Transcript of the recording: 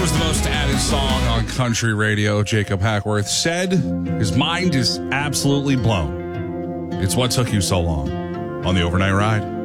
was the most added song on country radio. Jacob Hackworth said his mind is absolutely blown. It's What Took You So Long on the Overnight Ride.